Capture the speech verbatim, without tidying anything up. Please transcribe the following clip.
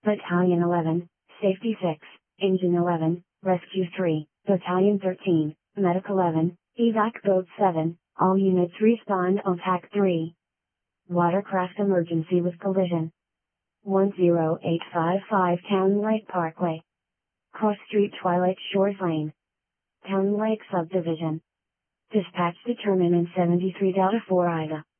Battalion eleven, Safety six, Engine eleven, Rescue three, Battalion thirteen, Medic eleven, Evac Boat seven, all units respond on T A C three. Watercraft emergency with collision. one zero eight five five Town Lake Parkway. Cross Street Twilight Shores Lane. Town Lake Subdivision. Dispatch determinant seventy-three Delta four Ida.